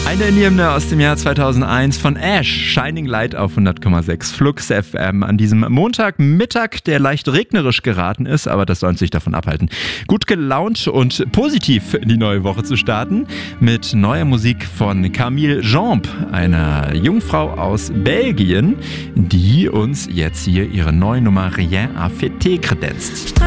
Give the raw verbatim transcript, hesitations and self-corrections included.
Eine Indie-Hymne aus dem Jahr zweitausendeins von Ash, Shining Light auf hundert Komma sechs Flux F M an diesem Montagmittag, der leicht regnerisch geraten ist, aber das soll uns nicht davon abhalten, gut gelaunt und positiv in die neue Woche zu starten mit neuer Musik von Camille Jambe, einer Jungfrau aus Belgien, die uns jetzt hier ihre neue Nummer Rien à fêter kredenzt.